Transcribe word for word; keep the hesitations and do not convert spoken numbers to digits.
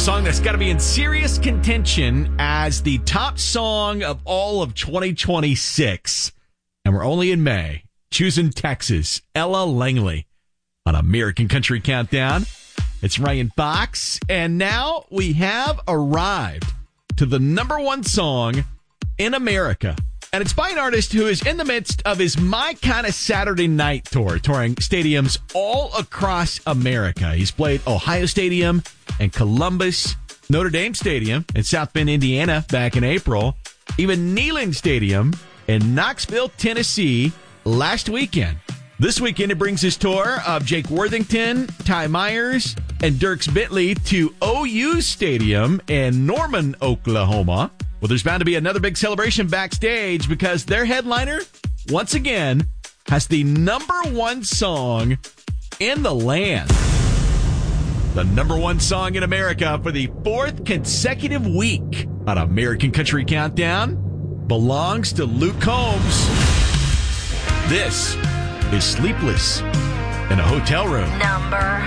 song that's got to be in serious contention as the top song of all of twenty twenty-six. And we're only in May. Choosing Texas, Ella Langley on American Country Countdown. It's Ryan Fox. And now we have arrived to the number one song in America. And it's by an artist who is in the midst of his My Kinda Saturday Night tour, touring stadiums all across America. He's played Ohio Stadium and Columbus, Notre Dame Stadium in South Bend, Indiana back in April, even Neyland Stadium in Knoxville, Tennessee last weekend. This weekend, it brings his tour of Jake Worthington, Ty Myers, and Dierks Bentley to O U Stadium in Norman, Oklahoma. Well, there's bound to be another big celebration backstage because their headliner, once again, has the number one song in the land. The number one song in America for the fourth consecutive week on American Country Countdown belongs to Luke Combs. This is Sleepless in a Hotel Room. Number